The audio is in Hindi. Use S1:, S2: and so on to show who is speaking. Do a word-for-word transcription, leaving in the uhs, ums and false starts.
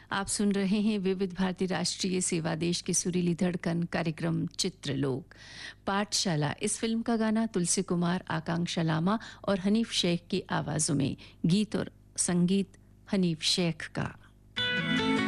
S1: आप सुन रहे हैं विविध भारती राष्ट्रीय सेवा देश की सुरीली धड़कन कार्यक्रम चित्रलोक। पाठशाला इस फिल्म का गाना तुलसी कुमार, आकांक्षा लामा और हनीफ शेख की आवाजों में। गीत और संगीत हनीफ शेख का।